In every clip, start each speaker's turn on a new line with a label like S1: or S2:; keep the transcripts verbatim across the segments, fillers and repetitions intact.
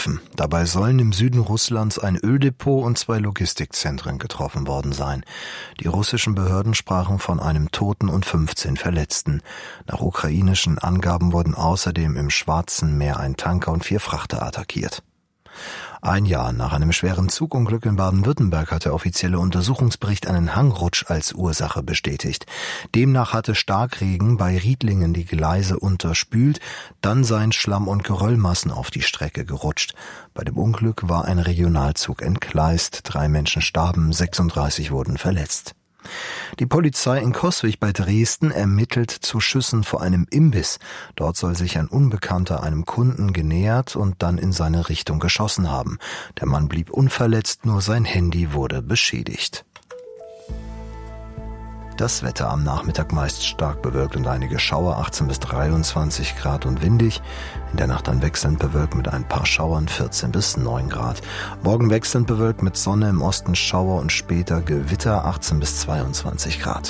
S1: angegriffen. Dabei sollen im Süden Russlands ein Öldepot und zwei Logistikzentren getroffen worden sein. Die russischen Behörden sprachen von einem Toten und fünfzehn Verletzten. Nach ukrainischen Angaben wurden außerdem im Schwarzen Meer ein Tanker und vier Frachter attackiert. Ein Jahr nach einem schweren Zugunglück in Baden-Württemberg hat der offizielle Untersuchungsbericht einen Hangrutsch als Ursache bestätigt. Demnach hatte Starkregen bei Riedlingen die Gleise unterspült, dann seien Schlamm- und Geröllmassen auf die Strecke gerutscht. Bei dem Unglück war ein Regionalzug entgleist, drei Menschen starben, sechsunddreißig wurden verletzt. Die Polizei in Coswig bei Dresden ermittelt zu Schüssen vor einem Imbiss. Dort soll sich ein Unbekannter einem Kunden genähert und dann in seine Richtung geschossen haben. Der Mann blieb unverletzt, nur sein Handy wurde beschädigt. Das Wetter am Nachmittag meist stark bewölkt und einige Schauer, achtzehn bis dreiundzwanzig Grad und windig. In der Nacht dann wechselnd bewölkt mit ein paar Schauern, vierzehn bis neun Grad. Morgen wechselnd bewölkt mit Sonne, im Osten Schauer und später Gewitter, achtzehn bis zweiundzwanzig Grad.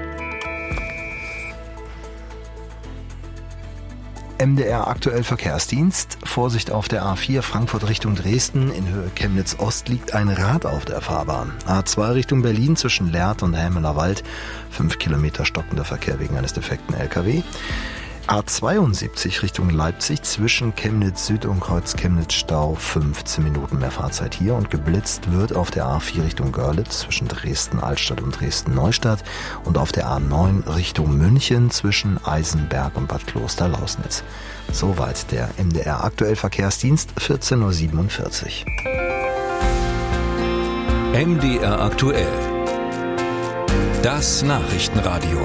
S1: M D R aktuell Verkehrsdienst. Vorsicht auf der A vier Frankfurt Richtung Dresden. In Höhe Chemnitz Ost liegt ein Rad auf der Fahrbahn. A zwei Richtung Berlin zwischen Lehrte und Hämeler Wald. Fünf Kilometer stockender Verkehr wegen eines defekten L K W. A zweiundsiebzig Richtung Leipzig zwischen Chemnitz Süd und Kreuz Chemnitz Stau, fünfzehn Minuten mehr Fahrzeit hier, und geblitzt wird auf der A vier Richtung Görlitz zwischen Dresden Altstadt und Dresden Neustadt und auf der A neun Richtung München zwischen Eisenberg und Bad Kloster-Lausnitz. Soweit der M D R aktuell Verkehrsdienst, vierzehn Uhr siebenundvierzig.
S2: M D R aktuell. Das Nachrichtenradio.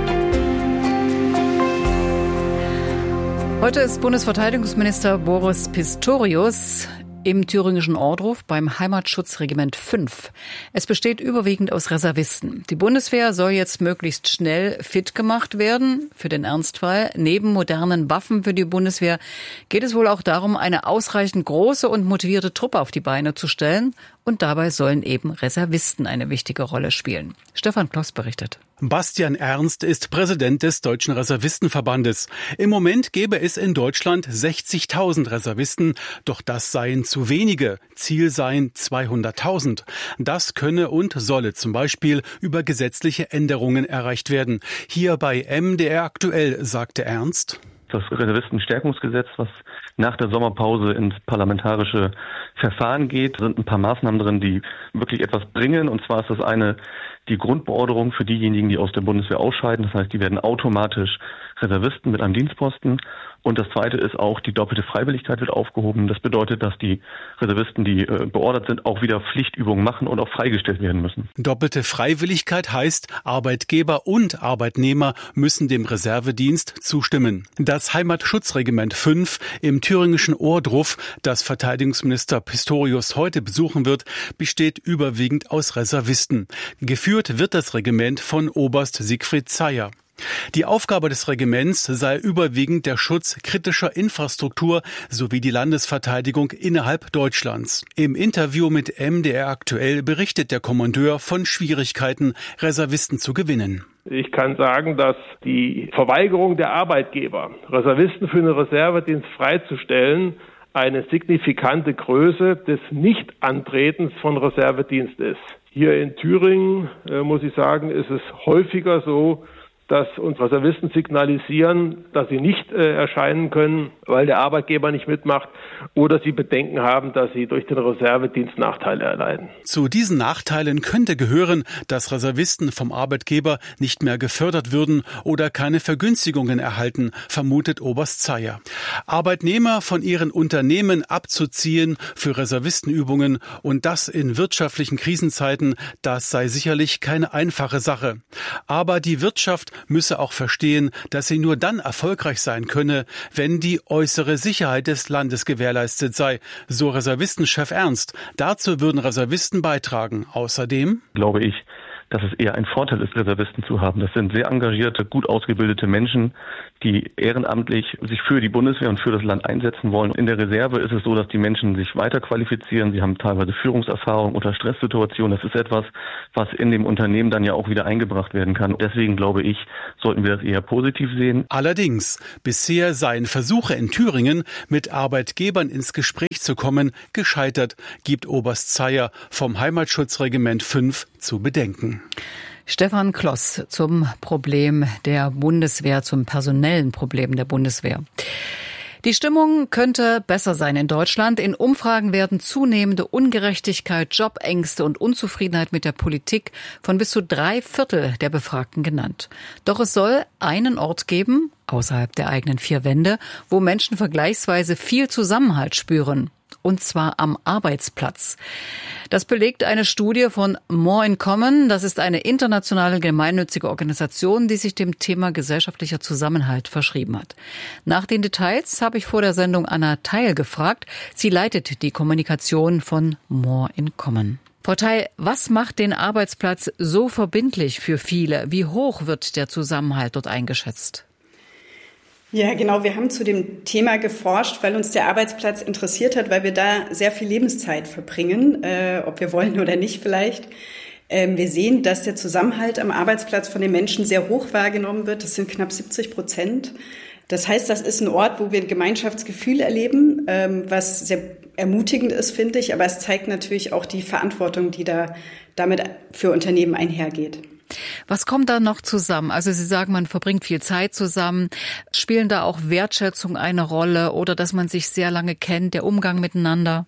S3: Heute ist Bundesverteidigungsminister Boris Pistorius im thüringischen Ohrdruf beim Heimatschutzregiment fünf. Es besteht überwiegend aus Reservisten. Die Bundeswehr soll jetzt möglichst schnell fit gemacht werden für den Ernstfall. Neben modernen Waffen für die Bundeswehr geht es wohl auch darum, eine ausreichend große und motivierte Truppe auf die Beine zu stellen. Und dabei sollen eben Reservisten eine wichtige Rolle spielen. Stefan Kloss berichtet.
S4: Bastian Ernst ist Präsident des Deutschen Reservistenverbandes. Im Moment gäbe es in Deutschland sechzigtausend Reservisten, doch das seien zu wenige. Ziel seien zweihunderttausend. Das könne und solle zum Beispiel über gesetzliche Änderungen erreicht werden. Hier bei M D R aktuell sagte Ernst:
S5: Das Reservistenstärkungsgesetz, was nach der Sommerpause ins parlamentarische Verfahren geht, sind ein paar Maßnahmen drin, die wirklich etwas bringen. Und zwar ist das eine die Grundbeorderung für diejenigen, die aus der Bundeswehr ausscheiden. Das heißt, die werden automatisch Reservisten mit einem Dienstposten. Und das zweite ist auch, die doppelte Freiwilligkeit wird aufgehoben. Das bedeutet, dass die Reservisten, die äh, beordert sind, auch wieder Pflichtübungen machen und auch freigestellt werden müssen.
S4: Doppelte Freiwilligkeit heißt, Arbeitgeber und Arbeitnehmer müssen dem Reservedienst zustimmen. Das Heimatschutzregiment fünf im thüringischen Ohrdruf, das Verteidigungsminister Pistorius heute besuchen wird, besteht überwiegend aus Reservisten. Geführt wird das Regiment von Oberst Siegfried Zeyer. Die Aufgabe des Regiments sei überwiegend der Schutz kritischer Infrastruktur sowie die Landesverteidigung innerhalb Deutschlands. Im Interview mit M D R aktuell berichtet der Kommandeur von Schwierigkeiten, Reservisten zu gewinnen.
S6: Ich kann sagen, dass die Verweigerung der Arbeitgeber, Reservisten für den Reservedienst freizustellen, eine signifikante Größe des Nichtantretens von Reservedienst ist. Hier in Thüringen, äh, muss ich sagen, ist es häufiger so, dass uns Reservisten signalisieren, dass sie nicht äh, erscheinen können, weil der Arbeitgeber nicht mitmacht, oder sie Bedenken haben, dass sie durch den Reservedienst Nachteile erleiden.
S4: Zu diesen Nachteilen könnte gehören, dass Reservisten vom Arbeitgeber nicht mehr gefördert würden oder keine Vergünstigungen erhalten, vermutet Oberst Zeyer. Arbeitnehmer von ihren Unternehmen abzuziehen für Reservistenübungen, und das in wirtschaftlichen Krisenzeiten, das sei sicherlich keine einfache Sache. Aber die Wirtschaft müsse auch verstehen, dass sie nur dann erfolgreich sein könne, wenn die äußere Sicherheit des Landes gewährleistet sei, so Reservistenchef Ernst. Dazu würden Reservisten beitragen. Außerdem
S5: glaube ich, dass es eher ein Vorteil ist, Reservisten zu haben. Das sind sehr engagierte, gut ausgebildete Menschen, die ehrenamtlich sich für die Bundeswehr und für das Land einsetzen wollen. In der Reserve ist es so, dass die Menschen sich weiter qualifizieren. Sie haben teilweise Führungserfahrung unter Stresssituationen. Das ist etwas, was in dem Unternehmen dann ja auch wieder eingebracht werden kann. Deswegen glaube ich, sollten wir das eher positiv sehen.
S4: Allerdings, bisher seien Versuche in Thüringen, mit Arbeitgebern ins Gespräch zu kommen, gescheitert, gibt Oberst Zeyer vom Heimatschutzregiment fünf zu bedenken.
S3: Stefan Kloss zum Problem der Bundeswehr, zum personellen Problem der Bundeswehr. Die Stimmung könnte besser sein in Deutschland. In Umfragen werden zunehmende Ungerechtigkeit, Jobängste und Unzufriedenheit mit der Politik von bis zu drei Viertel der Befragten genannt. Doch es soll einen Ort geben, außerhalb der eigenen vier Wände, wo Menschen vergleichsweise viel Zusammenhalt spüren. Und zwar am Arbeitsplatz. Das belegt eine Studie von More in Common. Das ist eine internationale gemeinnützige Organisation, die sich dem Thema gesellschaftlicher Zusammenhalt verschrieben hat. Nach den Details habe ich vor der Sendung Anna Theil gefragt. Sie leitet die Kommunikation von More in Common. Frau Theil, was macht den Arbeitsplatz so verbindlich für viele? Wie hoch wird der Zusammenhalt dort eingeschätzt?
S7: Ja, genau. Wir haben zu dem Thema geforscht, weil uns der Arbeitsplatz interessiert hat, weil wir da sehr viel Lebenszeit verbringen, äh, ob wir wollen oder nicht vielleicht. Ähm, wir sehen, dass der Zusammenhalt am Arbeitsplatz von den Menschen sehr hoch wahrgenommen wird. Das sind knapp siebzig Prozent. Das heißt, das ist ein Ort, wo wir ein Gemeinschaftsgefühl erleben, ähm, was sehr ermutigend ist, finde ich. Aber es zeigt natürlich auch die Verantwortung, die da damit für Unternehmen einhergeht.
S3: Was kommt da noch zusammen? Also Sie sagen, man verbringt viel Zeit zusammen. Spielen da auch Wertschätzung eine Rolle oder dass man sich sehr lange kennt, der Umgang miteinander?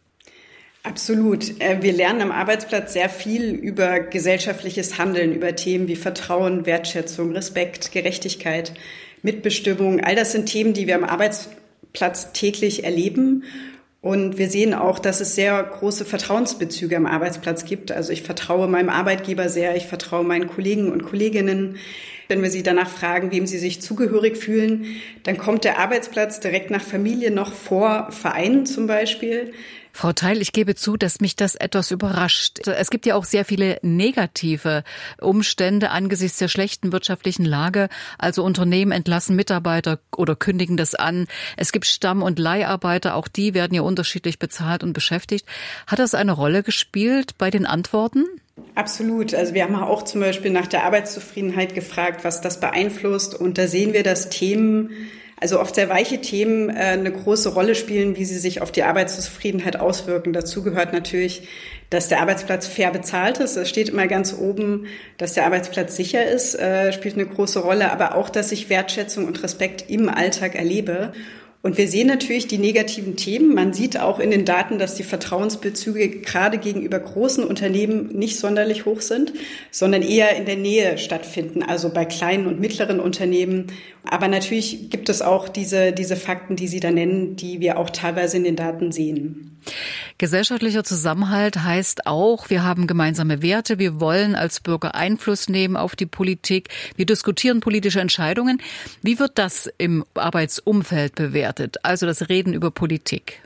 S7: Absolut. Wir lernen am Arbeitsplatz sehr viel über gesellschaftliches Handeln, über Themen wie Vertrauen, Wertschätzung, Respekt, Gerechtigkeit, Mitbestimmung. All das sind Themen, die wir am Arbeitsplatz täglich erleben. Und wir sehen auch, dass es sehr große Vertrauensbezüge am Arbeitsplatz gibt. Also ich vertraue meinem Arbeitgeber sehr, ich vertraue meinen Kollegen und Kolleginnen. Wenn wir sie danach fragen, wem sie sich zugehörig fühlen, dann kommt der Arbeitsplatz direkt nach Familie noch vor Vereinen zum Beispiel.
S3: Frau Theil, ich gebe zu, dass mich das etwas überrascht. Es gibt ja auch sehr viele negative Umstände angesichts der schlechten wirtschaftlichen Lage. Also Unternehmen entlassen Mitarbeiter oder kündigen das an. Es gibt Stamm- und Leiharbeiter, auch die werden ja unterschiedlich bezahlt und beschäftigt. Hat das eine Rolle gespielt bei den Antworten?
S7: Absolut. Also wir haben auch zum Beispiel nach der Arbeitszufriedenheit gefragt, was das beeinflusst. Und da sehen wir, dass Themen, also oft sehr weiche Themen, eine große Rolle spielen, wie sie sich auf die Arbeitszufriedenheit auswirken. Dazu gehört natürlich, dass der Arbeitsplatz fair bezahlt ist. Es steht immer ganz oben, dass der Arbeitsplatz sicher ist, spielt eine große Rolle. Aber auch, dass ich Wertschätzung und Respekt im Alltag erlebe. Und wir sehen natürlich die negativen Themen. Man sieht auch in den Daten, dass die Vertrauensbezüge gerade gegenüber großen Unternehmen nicht sonderlich hoch sind, sondern eher in der Nähe stattfinden, also bei kleinen und mittleren Unternehmen. Aber natürlich gibt es auch diese, diese Fakten, die Sie da nennen, die wir auch teilweise in den Daten sehen.
S3: Gesellschaftlicher Zusammenhalt heißt auch, wir haben gemeinsame Werte, wir wollen als Bürger Einfluss nehmen auf die Politik, wir diskutieren politische Entscheidungen. Wie wird das im Arbeitsumfeld bewertet, also das Reden über Politik?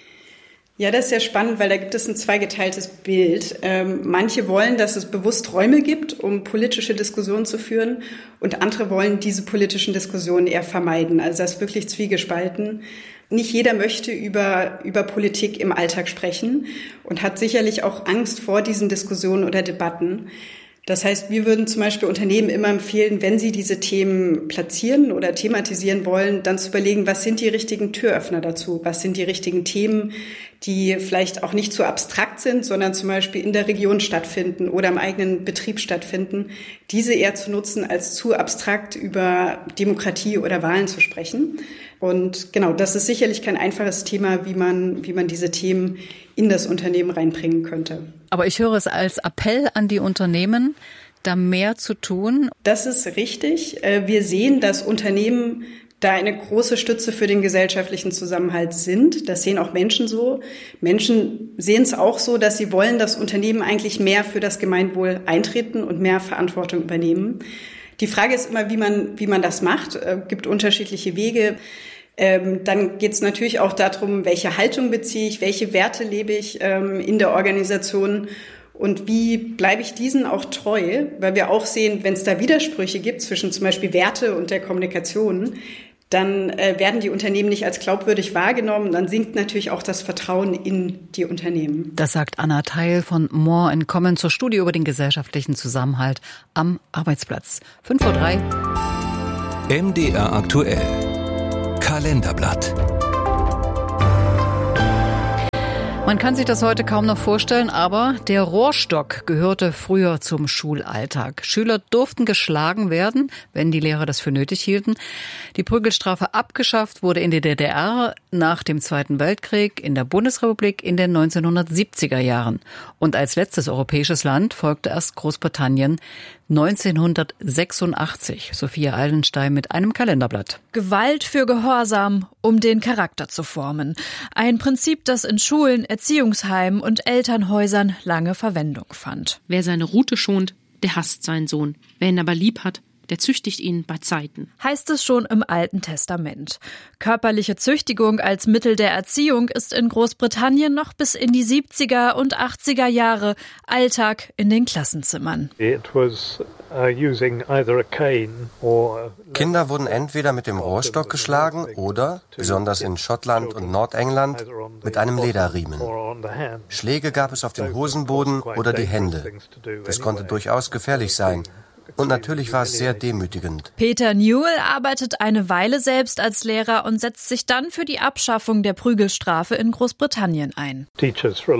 S7: Ja, das ist sehr spannend, weil da gibt es ein zweigeteiltes Bild. Ähm, manche wollen, dass es bewusst Räume gibt, um politische Diskussionen zu führen, und andere wollen diese politischen Diskussionen eher vermeiden. Also das ist wirklich zwiegespalten. Nicht jeder möchte über, über Politik im Alltag sprechen und hat sicherlich auch Angst vor diesen Diskussionen oder Debatten. Das heißt, wir würden zum Beispiel Unternehmen immer empfehlen, wenn sie diese Themen platzieren oder thematisieren wollen, dann zu überlegen, was sind die richtigen Türöffner dazu? Was sind die richtigen Themen, die vielleicht auch nicht zu abstrakt sind, sondern zum Beispiel in der Region stattfinden oder im eigenen Betrieb stattfinden, diese eher zu nutzen, als zu abstrakt über Demokratie oder Wahlen zu sprechen. Und genau, das ist sicherlich kein einfaches Thema, wie man, wie man diese Themen in das Unternehmen reinbringen könnte.
S3: Aber ich höre es als Appell an die Unternehmen, da mehr zu tun.
S7: Das ist richtig. Wir sehen, dass Unternehmen da eine große Stütze für den gesellschaftlichen Zusammenhalt sind. Das sehen auch Menschen so. Menschen sehen es auch so, dass sie wollen, dass Unternehmen eigentlich mehr für das Gemeinwohl eintreten und mehr Verantwortung übernehmen. Die Frage ist immer, wie man, wie man das macht. Es gibt unterschiedliche Wege. Ähm, dann geht es natürlich auch darum, welche Haltung beziehe ich, welche Werte lebe ich ähm, in der Organisation. Und wie bleibe ich diesen auch treu? Weil wir auch sehen, wenn es da Widersprüche gibt zwischen zum Beispiel Werte und der Kommunikation, dann äh, werden die Unternehmen nicht als glaubwürdig wahrgenommen. Dann sinkt natürlich auch das Vertrauen in die Unternehmen.
S3: Das sagt Anna Theil von More and Common zur Studie über den gesellschaftlichen Zusammenhalt am Arbeitsplatz. fünf Uhr drei.
S2: M D R aktuell. Kalenderblatt.
S3: Man kann sich das heute kaum noch vorstellen, aber der Rohrstock gehörte früher zum Schulalltag. Schüler durften geschlagen werden, wenn die Lehrer das für nötig hielten. Die Prügelstrafe abgeschafft wurde in der D D R nach dem Zweiten Weltkrieg, in der Bundesrepublik in den neunzehnhundertsiebziger Jahren. Und als letztes europäisches Land folgte erst Großbritannien neunzehnhundertsechsundachtzig. Sophia Eilenstein mit einem Kalenderblatt.
S8: Gewalt für Gehorsam, um den Charakter zu formen. Ein Prinzip, das in Schulen, Erziehungsheimen und Elternhäusern lange Verwendung fand.
S9: Wer seine Rute schont, der hasst seinen Sohn. Wer ihn aber lieb hat, der züchtigt ihn bei Zeiten.
S8: Heißt es schon im Alten Testament. Körperliche Züchtigung als Mittel der Erziehung ist in Großbritannien noch bis in die siebziger und achtziger Jahre Alltag in den Klassenzimmern.
S10: Kinder wurden entweder mit dem Rohrstock geschlagen oder, besonders in Schottland und Nordengland, mit einem Lederriemen. Schläge gab es auf den Hosenboden oder die Hände. Das konnte durchaus gefährlich sein. Und natürlich war es sehr demütigend.
S8: Peter Newell arbeitet eine Weile selbst als Lehrer und setzt sich dann für die Abschaffung der Prügelstrafe in Großbritannien ein.
S10: Die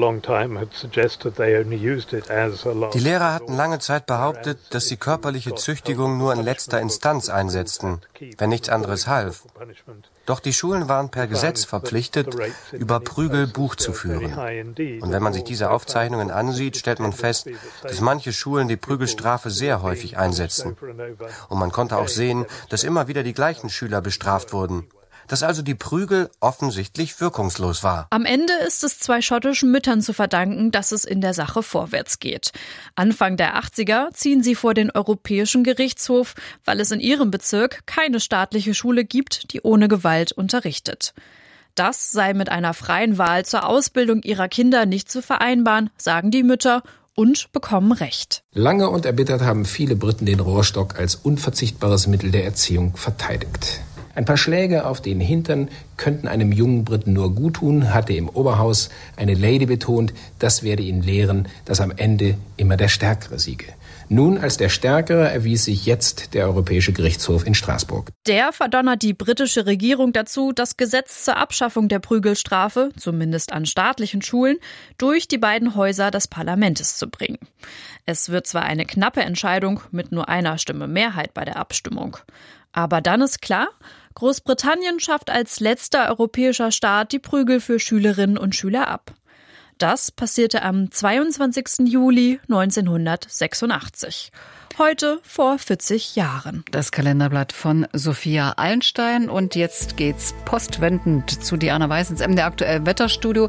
S10: Lehrer hatten lange Zeit behauptet, dass sie körperliche Züchtigung nur in letzter Instanz einsetzten, wenn nichts anderes half. Doch die Schulen waren per Gesetz verpflichtet, über Prügel Buch zu führen. Und wenn man sich diese Aufzeichnungen ansieht, stellt man fest, dass manche Schulen die Prügelstrafe sehr häufig einsetzen. Und man konnte auch sehen, dass immer wieder die gleichen Schüler bestraft wurden. Dass also die Prügel offensichtlich wirkungslos war.
S8: Am Ende ist es zwei schottischen Müttern zu verdanken, dass es in der Sache vorwärts geht. Anfang der achtziger ziehen sie vor den Europäischen Gerichtshof, weil es in ihrem Bezirk keine staatliche Schule gibt, die ohne Gewalt unterrichtet. Das sei mit einer freien Wahl zur Ausbildung ihrer Kinder nicht zu vereinbaren, sagen die Mütter und bekommen Recht.
S11: Lange und erbittert haben viele Briten den Rohrstock als unverzichtbares Mittel der Erziehung verteidigt. Ein paar Schläge auf den Hintern könnten einem jungen Briten nur guttun, hatte im Oberhaus eine Lady betont, das werde ihn lehren, dass am Ende immer der Stärkere siege. Nun als der Stärkere erwies sich jetzt der Europäische Gerichtshof in Straßburg.
S8: Der verdonnert die britische Regierung dazu, das Gesetz zur Abschaffung der Prügelstrafe, zumindest an staatlichen Schulen, durch die beiden Häuser des Parlaments zu bringen. Es wird zwar eine knappe Entscheidung mit nur einer Stimme Mehrheit bei der Abstimmung. Aber dann ist klar, Großbritannien schafft als letzter europäischer Staat die Prügel für Schülerinnen und Schüler ab. Das passierte am zweiundzwanzigsten Juli neunzehnhundertsechsundachtzig. Heute vor vierzig Jahren.
S3: Das Kalenderblatt von Sophia Eilenstein. Und jetzt geht's postwendend zu Diana Weiß ins M D R aktuell Wetterstudio.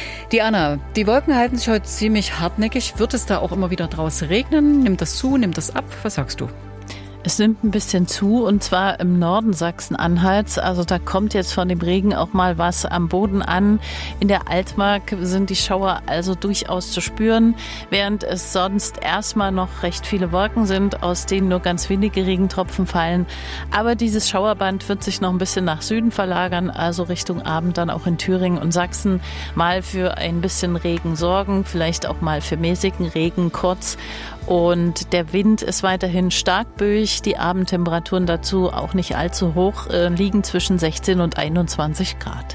S3: Diana, die Wolken halten sich heute ziemlich hartnäckig. Wird es da auch immer wieder draus regnen? Nimmt das zu, nimmt das ab? Was sagst du?
S12: Es nimmt ein bisschen zu, und zwar im Norden Sachsen-Anhalts. Also da kommt jetzt von dem Regen auch mal was am Boden an. In der Altmark sind die Schauer also durchaus zu spüren, während es sonst erstmal noch recht viele Wolken sind, aus denen nur ganz wenige Regentropfen fallen. Aber dieses Schauerband wird sich noch ein bisschen nach Süden verlagern, also Richtung Abend dann auch in Thüringen und Sachsen mal für ein bisschen Regen sorgen, vielleicht auch mal für mäßigen Regen kurz. Und der Wind ist weiterhin stark böig. Die Abendtemperaturen dazu auch nicht allzu hoch, äh, liegen zwischen sechzehn und einundzwanzig Grad.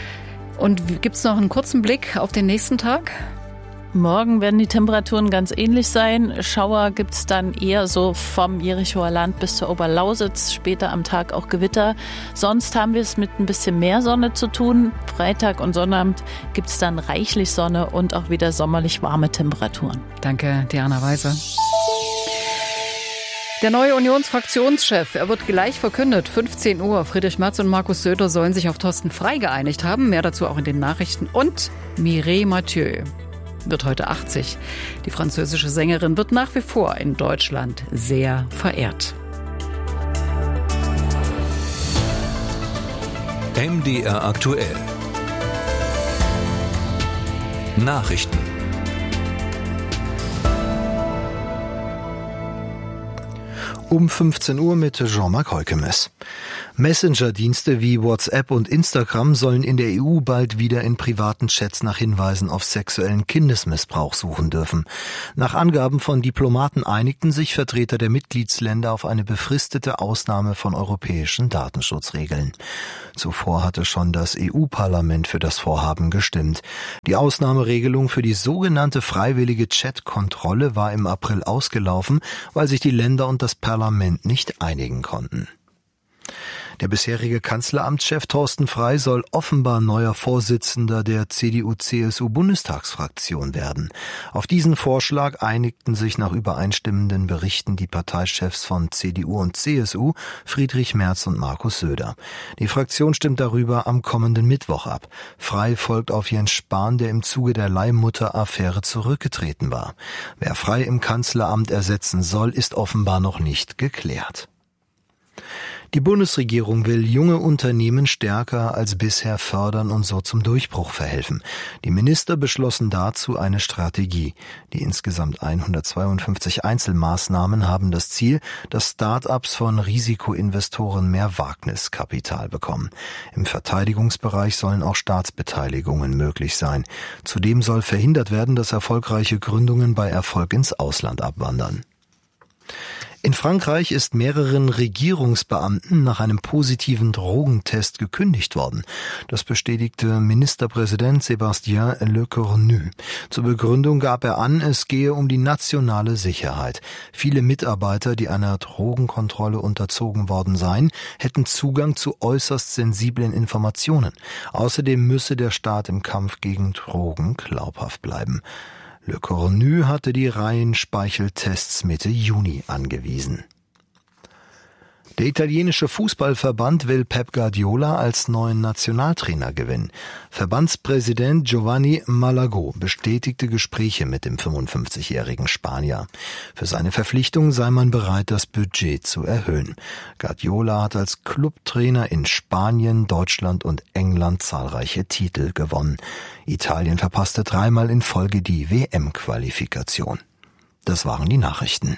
S3: Und gibt es noch einen kurzen Blick auf den nächsten Tag?
S12: Morgen werden die Temperaturen ganz ähnlich sein. Schauer gibt es dann eher so vom Jerichoer Land bis zur Oberlausitz, später am Tag auch Gewitter. Sonst haben wir es mit ein bisschen mehr Sonne zu tun. Freitag und Sonnabend gibt es dann reichlich Sonne und auch wieder sommerlich warme Temperaturen.
S3: Danke, Diana Weise. Der neue Unionsfraktionschef, er wird gleich verkündet, fünfzehn Uhr. Friedrich Merz und Markus Söder sollen sich auf Thorsten Frey geeinigt haben. Mehr dazu auch in den Nachrichten. Und Mireille Mathieu wird heute achtzig. Die französische Sängerin wird nach wie vor in Deutschland sehr verehrt.
S2: M D R aktuell. Nachrichten.
S1: Um fünfzehn Uhr mit Jean-Marc Heukemes. Messenger-Dienste wie WhatsApp und Instagram sollen in der E U bald wieder in privaten Chats nach Hinweisen auf sexuellen Kindesmissbrauch suchen dürfen. Nach Angaben von Diplomaten einigten sich Vertreter der Mitgliedsländer auf eine befristete Ausnahme von europäischen Datenschutzregeln. Zuvor hatte schon das E U-Parlament für das Vorhaben gestimmt. Die Ausnahmeregelung für die sogenannte freiwillige Chat-Kontrolle war im April ausgelaufen, weil sich die Länder und das Parlament nicht einigen konnten. Der bisherige Kanzleramtschef Thorsten Frey soll offenbar neuer Vorsitzender der C D U C S U-Bundestagsfraktion werden. Auf diesen Vorschlag einigten sich nach übereinstimmenden Berichten die Parteichefs von C D U und C S U, Friedrich Merz und Markus Söder. Die Fraktion stimmt darüber am kommenden Mittwoch ab. Frey folgt auf Jens Spahn, der im Zuge der Leihmutter-Affäre zurückgetreten war. Wer Frey im Kanzleramt ersetzen soll, ist offenbar noch nicht geklärt. Die Bundesregierung will junge Unternehmen stärker als bisher fördern und so zum Durchbruch verhelfen. Die Minister beschlossen dazu eine Strategie. Die insgesamt hundertzweiundfünfzig Einzelmaßnahmen haben das Ziel, dass Start-ups von Risikoinvestoren mehr Wagniskapital bekommen. Im Verteidigungsbereich sollen auch Staatsbeteiligungen möglich sein. Zudem soll verhindert werden, dass erfolgreiche Gründungen bei Erfolg ins Ausland abwandern. In Frankreich ist mehreren Regierungsbeamten nach einem positiven Drogentest gekündigt worden. Das bestätigte Ministerpräsident Sébastien Lecornu. Zur Begründung gab er an, es gehe um die nationale Sicherheit. Viele Mitarbeiter, die einer Drogenkontrolle unterzogen worden seien, hätten Zugang zu äußerst sensiblen Informationen. Außerdem müsse der Staat im Kampf gegen Drogen glaubhaft bleiben. Lecornu hatte die Reihenspeichertests Mitte Juni angewiesen. Der italienische Fußballverband will Pep Guardiola als neuen Nationaltrainer gewinnen. Verbandspräsident Giovanni Malago bestätigte Gespräche mit dem fünfundfünfzigjährigen Spanier. Für seine Verpflichtung sei man bereit, das Budget zu erhöhen. Guardiola hat als Clubtrainer in Spanien, Deutschland und England zahlreiche Titel gewonnen. Italien verpasste dreimal in Folge die W M-Qualifikation. Das waren die Nachrichten.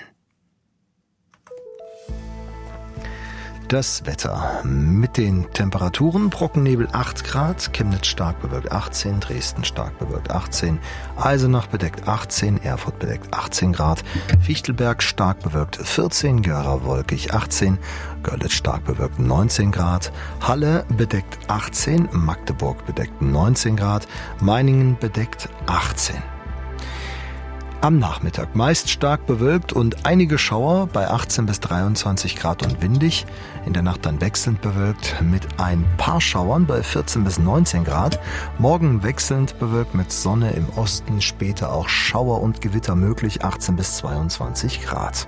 S1: Das Wetter mit den Temperaturen: Brockennebel acht Grad, Chemnitz stark bewölkt achtzehn, Dresden stark bewölkt achtzehn, Eisenach bedeckt achtzehn, Erfurt bedeckt achtzehn Grad, Fichtelberg stark bewölkt vierzehn, Göra wolkig achtzehn, Görlitz stark bewölkt neunzehn Grad, Halle bedeckt achtzehn, Magdeburg bedeckt neunzehn Grad, Meiningen bedeckt achtzehn. Am Nachmittag meist stark bewölkt und einige Schauer bei achtzehn bis dreiundzwanzig Grad und windig. In der Nacht dann wechselnd bewölkt mit ein paar Schauern bei vierzehn bis neunzehn Grad. Morgen wechselnd bewölkt mit Sonne im Osten, später auch Schauer und Gewitter möglich, achtzehn bis zweiundzwanzig Grad.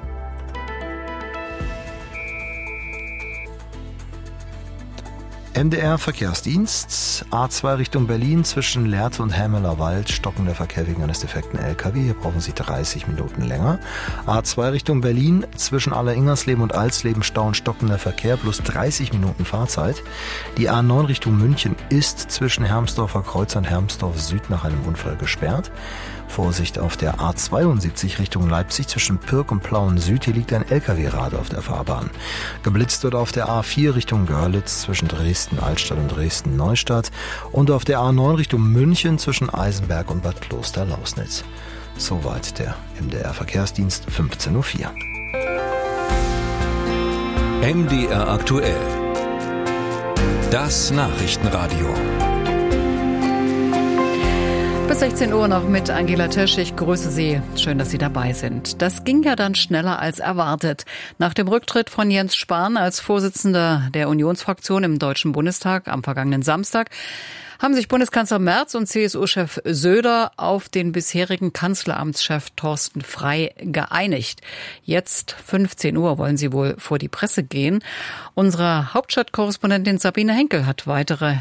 S1: M D R Verkehrsdienst, A zwei Richtung Berlin zwischen Lehrte und Hämeler Wald, stockender Verkehr wegen eines defekten L K W, hier brauchen Sie dreißig Minuten länger. A zwei Richtung Berlin zwischen Aller-Ingersleben und Alsleben, Stau und stockender Verkehr plus dreißig Minuten Fahrzeit. Die A neun Richtung München ist zwischen Hermsdorfer Kreuz und Hermsdorf Süd nach einem Unfall gesperrt. Vorsicht auf der A zweiundsiebzig Richtung Leipzig zwischen Pirk und Plauen Süd. Hier liegt ein L K W-Rad auf der Fahrbahn. Geblitzt wird auf der A vier Richtung Görlitz zwischen Dresden-Altstadt und Dresden-Neustadt und auf der A neun Richtung München zwischen Eisenberg und Bad Kloster-Lausnitz. Soweit der M D R Verkehrsdienst, fünfzehn Uhr vier.
S2: M D R aktuell. Das Nachrichtenradio.
S3: Bis sechzehn Uhr noch mit Angela Tisch. Ich grüße Sie. Schön, dass Sie dabei sind. Das ging ja dann schneller als erwartet. Nach dem Rücktritt von Jens Spahn als Vorsitzender der Unionsfraktion im Deutschen Bundestag am vergangenen Samstag haben sich Bundeskanzler Merz und C S U-Chef Söder auf den bisherigen Kanzleramtschef Thorsten Frey geeinigt. Jetzt, fünfzehn Uhr, wollen sie wohl vor die Presse gehen. Unsere Hauptstadtkorrespondentin Sabine Henkel hat weitere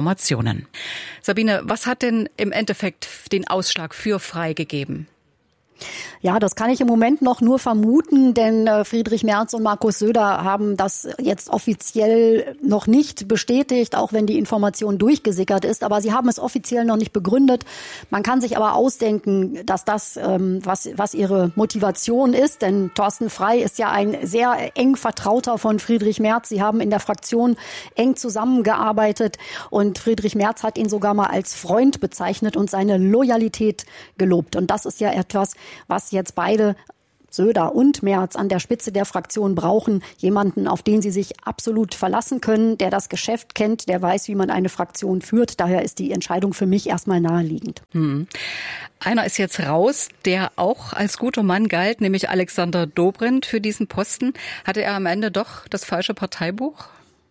S3: Informationen. Sabine, was hat denn im Endeffekt den Ausschlag für Frey gegeben?
S13: Ja, das kann ich im Moment noch nur vermuten, denn äh, Friedrich Merz und Markus Söder haben das jetzt offiziell noch nicht bestätigt, auch wenn die Information durchgesickert ist. Aber sie haben es offiziell noch nicht begründet. Man kann sich aber ausdenken, dass das, ähm, was, was ihre Motivation ist. Denn Thorsten Frey ist ja ein sehr eng Vertrauter von Friedrich Merz. Sie haben in der Fraktion eng zusammengearbeitet und Friedrich Merz hat ihn sogar mal als Freund bezeichnet und seine Loyalität gelobt. Und das ist ja etwas, was jetzt beide, Söder und Merz, an der Spitze der Fraktion brauchen. Jemanden, auf den sie sich absolut verlassen können, der das Geschäft kennt, der weiß, wie man eine Fraktion führt. Daher ist die Entscheidung für mich erstmal naheliegend.
S3: Hm. Einer ist jetzt raus, der auch als guter Mann galt, nämlich Alexander Dobrindt für diesen Posten. Hatte er am Ende doch das falsche Parteibuch?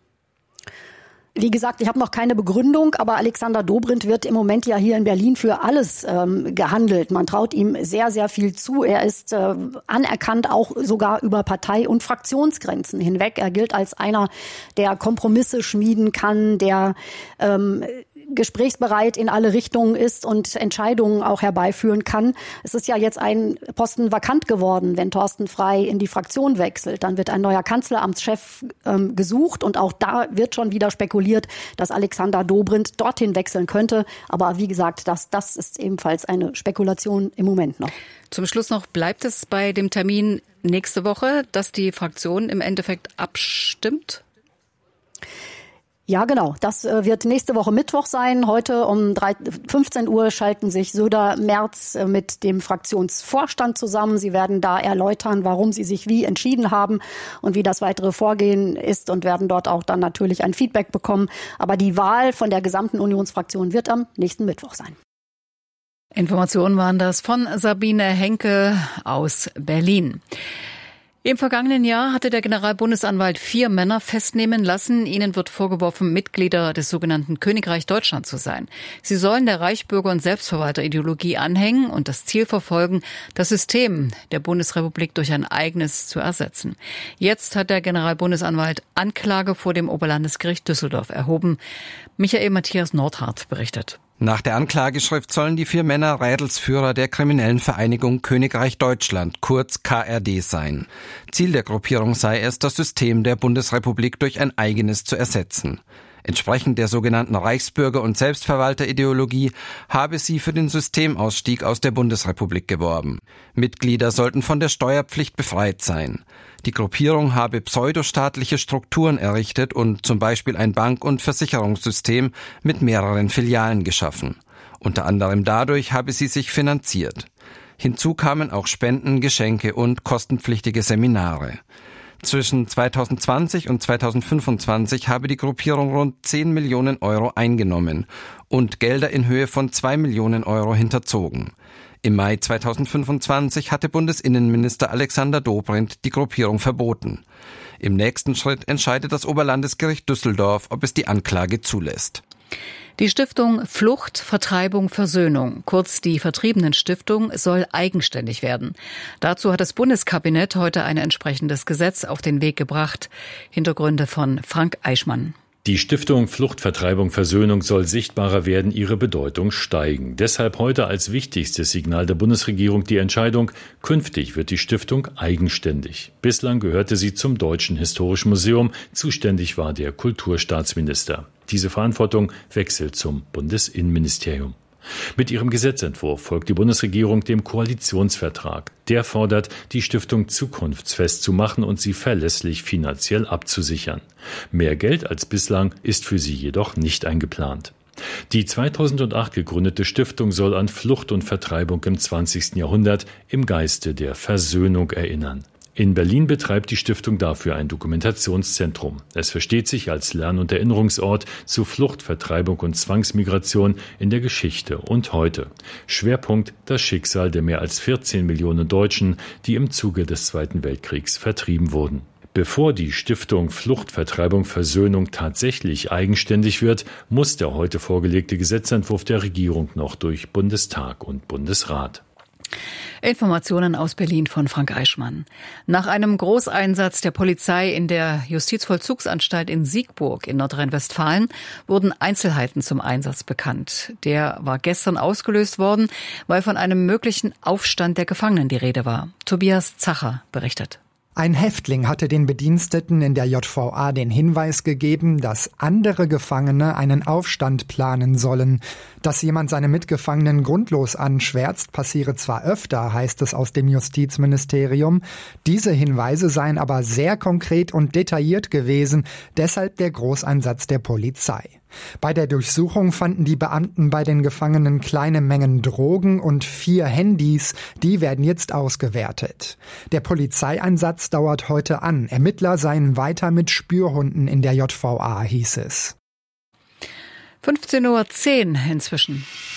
S13: Wie gesagt, ich habe noch keine Begründung, aber Alexander Dobrindt wird im Moment ja hier in Berlin für alles ähm, gehandelt. Man traut ihm sehr, sehr viel zu. Er ist äh, anerkannt, auch sogar über Partei- und Fraktionsgrenzen hinweg. Er gilt als einer, der Kompromisse schmieden kann, der ähm, gesprächsbereit in alle Richtungen ist und Entscheidungen auch herbeiführen kann. Es ist ja jetzt ein Posten vakant geworden, wenn Thorsten Frey in die Fraktion wechselt. Dann wird ein neuer Kanzleramtschef ähm, gesucht und auch da wird schon wieder spekuliert, dass Alexander Dobrindt dorthin wechseln könnte. Aber wie gesagt, das, das ist ebenfalls eine Spekulation im Moment noch.
S3: Zum Schluss noch, bleibt es bei dem Termin nächste Woche, dass die Fraktion im Endeffekt abstimmt?
S13: Ja, genau. Das wird nächste Woche Mittwoch sein. Heute um fünfzehn Uhr schalten sich Söder, Merz mit dem Fraktionsvorstand zusammen. Sie werden da erläutern, warum sie sich wie entschieden haben und wie das weitere Vorgehen ist und werden dort auch dann natürlich ein Feedback bekommen. Aber die Wahl von der gesamten Unionsfraktion wird am nächsten Mittwoch sein.
S3: Informationen waren das von Sabine Henke aus Berlin. Im vergangenen Jahr hatte der Generalbundesanwalt vier Männer festnehmen lassen. Ihnen wird vorgeworfen, Mitglieder des sogenannten Königreich Deutschland zu sein. Sie sollen der Reichsbürger- und Selbstverwalterideologie anhängen und das Ziel verfolgen, das System der Bundesrepublik durch ein eigenes zu ersetzen. Jetzt hat der Generalbundesanwalt Anklage vor dem Oberlandesgericht Düsseldorf erhoben. Michael Matthias Nordhardt berichtet.
S14: Nach der Anklageschrift sollen die vier Männer Rädelsführer der kriminellen Vereinigung Königreich Deutschland, kurz K R D, sein. Ziel der Gruppierung sei es, das System der Bundesrepublik durch ein eigenes zu ersetzen. Entsprechend der sogenannten Reichsbürger- und Selbstverwalterideologie habe sie für den Systemausstieg aus der Bundesrepublik geworben. Mitglieder sollten von der Steuerpflicht befreit sein. Die Gruppierung habe pseudostaatliche Strukturen errichtet und zum Beispiel ein Bank- und Versicherungssystem mit mehreren Filialen geschaffen. Unter anderem dadurch habe sie sich finanziert. Hinzu kamen auch Spenden, Geschenke und kostenpflichtige Seminare. Zwischen zweitausendzwanzig und zweitausendfünfundzwanzig habe die Gruppierung rund zehn Millionen Euro eingenommen und Gelder in Höhe von zwei Millionen Euro hinterzogen. Im Mai zweitausendfünfundzwanzig hatte Bundesinnenminister Alexander Dobrindt die Gruppierung verboten. Im nächsten Schritt entscheidet das Oberlandesgericht Düsseldorf, ob es die Anklage zulässt.
S3: Die Stiftung Flucht, Vertreibung, Versöhnung, kurz die Vertriebenen-Stiftung, soll eigenständig werden. Dazu hat das Bundeskabinett heute ein entsprechendes Gesetz auf den Weg gebracht. Hintergründe von Frank Eichmann.
S15: Die Stiftung Flucht, Vertreibung, Versöhnung soll sichtbarer werden, ihre Bedeutung steigen. Deshalb heute als wichtigstes Signal der Bundesregierung die Entscheidung, künftig wird die Stiftung eigenständig. Bislang gehörte sie zum Deutschen Historischen Museum, zuständig war der Kulturstaatsminister. Diese Verantwortung wechselt zum Bundesinnenministerium. Mit ihrem Gesetzentwurf folgt die Bundesregierung dem Koalitionsvertrag. Der fordert, die Stiftung zukunftsfest zu machen und sie verlässlich finanziell abzusichern. Mehr Geld als bislang ist für sie jedoch nicht eingeplant. Die zweitausendacht gegründete Stiftung soll an Flucht und Vertreibung im zwanzigsten Jahrhundert im Geiste der Versöhnung erinnern. In Berlin betreibt die Stiftung dafür ein Dokumentationszentrum. Es versteht sich als Lern- und Erinnerungsort zu Flucht, Vertreibung und Zwangsmigration in der Geschichte und heute. Schwerpunkt das Schicksal der mehr als vierzehn Millionen Deutschen, die im Zuge des Zweiten Weltkriegs vertrieben wurden. Bevor die Stiftung Flucht, Vertreibung, Versöhnung tatsächlich eigenständig wird, muss der heute vorgelegte Gesetzentwurf der Regierung noch durch Bundestag und Bundesrat.
S3: Informationen aus Berlin von Frank Eichmann. Nach einem Großeinsatz der Polizei in der Justizvollzugsanstalt in Siegburg in Nordrhein-Westfalen wurden Einzelheiten zum Einsatz bekannt. Der war gestern ausgelöst worden, weil von einem möglichen Aufstand der Gefangenen die Rede war. Tobias Zacher berichtet.
S16: Ein Häftling hatte den Bediensteten in der J V A den Hinweis gegeben, dass andere Gefangene einen Aufstand planen sollen. Dass jemand seine Mitgefangenen grundlos anschwärzt, passiere zwar öfter, heißt es aus dem Justizministerium. Diese Hinweise seien aber sehr konkret und detailliert gewesen, deshalb der Großeinsatz der Polizei. Bei der Durchsuchung fanden die Beamten bei den Gefangenen kleine Mengen Drogen und vier Handys. Die werden jetzt ausgewertet. Der Polizeieinsatz dauert heute an. Ermittler seien weiter mit Spürhunden in der J V A, hieß es.
S3: fünfzehn Uhr zehn inzwischen.